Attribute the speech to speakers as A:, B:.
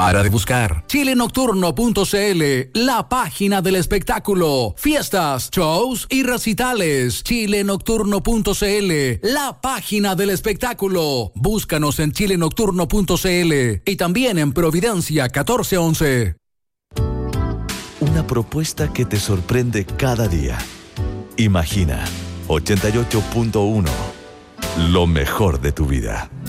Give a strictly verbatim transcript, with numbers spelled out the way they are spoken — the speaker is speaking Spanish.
A: para de buscar. chile nocturno punto c l, la página del espectáculo. Fiestas, shows y recitales. chile nocturno punto c l, la página del espectáculo. Búscanos en chile nocturno punto c l y también en Providencia catorce once.
B: Una propuesta que te sorprende cada día. Imagina, ochenta y ocho punto uno, lo mejor de tu vida.